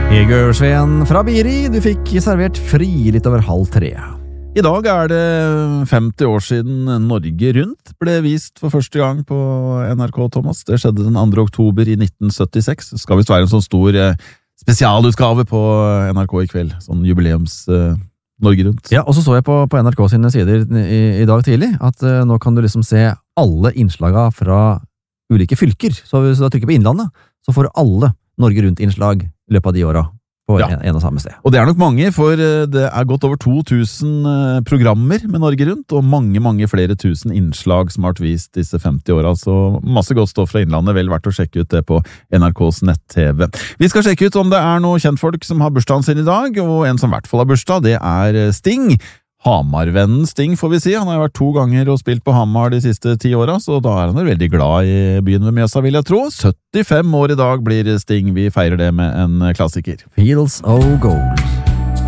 Jegersveen fra Biri, du fikk servert fri litt over 2:30. I dag det 50 år siden Norge Rundt ble vist for første gang på NRK, Thomas. Det skjedde den 2. oktober i 1976. Det skal visst være en sånn stor spesialutgave på NRK i kveld, sånn jubileums Norge Rundt. Ja, og så jeg på NRK sine sider i dag tidlig, at nå kan du liksom se alle innslaga fra ulike fylker. Så hvis du trykker på Innlandet, så får du alle Norge Rundt-innslag i løpet av de åra på en og samme sted. Og det nok mange, for det gått over 2000 programmer med Norge Rundt, og mange flere tusen innslag som har vært vist disse 50 åra. Så masse godt stoff fra Innlandet, vel verdt å sjekke ut det på NRKs nett-TV. Vi skal sjekke ut om det noen kjentfolk som har bursdagen sin i dag, og en som i hvert fall har bursdag, det Sting. Hamarvennen Sting, får vi si. Han har vært 2 ganger og spilt på Hamar de siste 10 åra, så da han veldig glad i byen ved Mjøsa, vil jeg tro. 75 år i dag blir Sting. Vi feirer det med en klassiker. Fields of Gold.